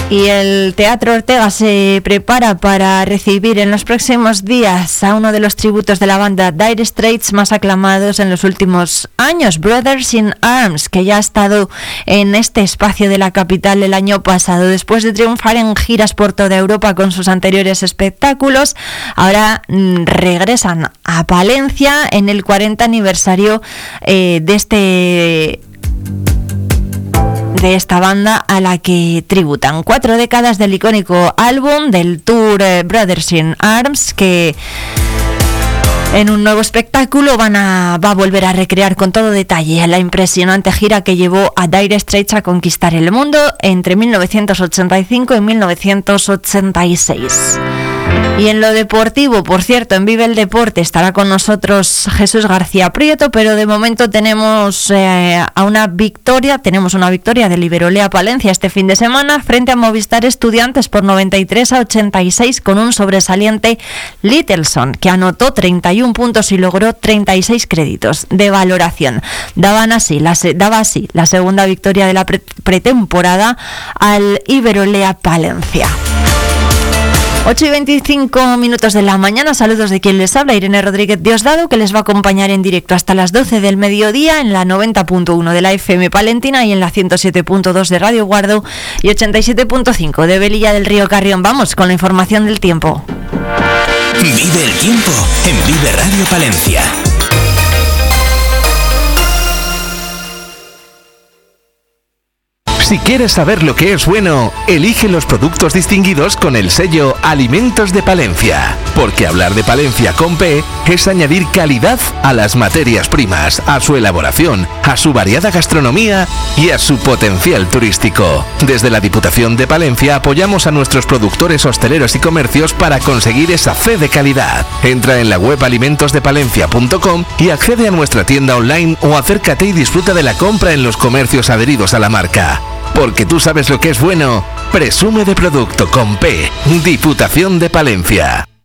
Y el Teatro Ortega se prepara para recibir en los próximos días a uno de los tributos de la banda Dire Straits más aclamados en los últimos años, Brothers in Arms, que ya ha estado en este espacio de la capital el año pasado. Después de triunfar en giras por toda Europa con sus anteriores espectáculos, ahora regresan a Palencia en el 40 aniversario de esta banda a la que tributan. 4 décadas del icónico álbum del tour Brothers in Arms, que en un nuevo espectáculo va a volver a recrear con todo detalle la impresionante gira que llevó a Dire Straits a conquistar el mundo entre 1985 y 1986. Y en lo deportivo, por cierto, en Vive el Deporte estará con nosotros Jesús García Prieto, pero de momento tenemos una victoria del Iberolea Palencia este fin de semana frente a Movistar Estudiantes por 93-86 con un sobresaliente Littleson, que anotó 31 puntos y logró 36 créditos de valoración. Daba así la segunda victoria de la pretemporada al Iberolea Palencia. 8:25 de la mañana, saludos de quien les habla, Irene Rodríguez Diosdado, que les va a acompañar en directo hasta las 12 del mediodía en la 90.1 de la FM Palentina y en la 107.2 de Radio Guardo y 87.5 de Velilla del Río Carrión. Vamos con la información del tiempo. Vive el tiempo en Vive Radio Palencia. Si quieres saber lo que es bueno, elige los productos distinguidos con el sello Alimentos de Palencia. Porque hablar de Palencia con P es añadir calidad a las materias primas, a su elaboración, a su variada gastronomía y a su potencial turístico. Desde la Diputación de Palencia apoyamos a nuestros productores hosteleros y comercios para conseguir esa C de calidad. Entra en la web alimentosdepalencia.com y accede a nuestra tienda online o acércate y disfruta de la compra en los comercios adheridos a la marca. Porque tú sabes lo que es bueno, presume de producto con P. Diputación de Palencia.